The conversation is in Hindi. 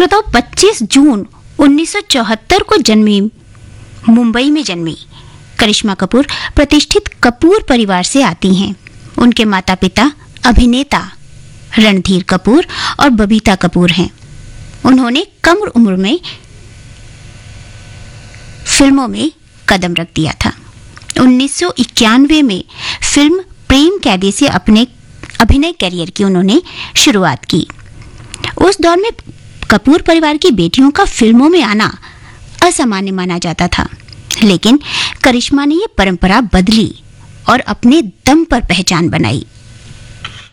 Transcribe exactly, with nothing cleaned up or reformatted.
श्रोताओ, पच्चीस जून उन्नीस सौ चौहत्तर को जन्मी मुंबई में जन्मी करिश्मा कपूर प्रतिष्ठित कपूर परिवार से आती हैं। उनके माता पिता अभिनेता रणधीर कपूर और बबीता कपूर हैं। उन्होंने कम उम्र में फिल्मों में कदम रख दिया था। उन्नीस सौ इक्यानवे में फिल्म प्रेम कैदी से अपने अभिनय करियर की उन्होंने शुरुआत की। उस दौर में कपूर परिवार की बेटियों का फिल्मों में आना असामान्य माना जाता था, लेकिन करिश्मा ने ये परंपरा बदली और अपने दम पर पहचान बनाई।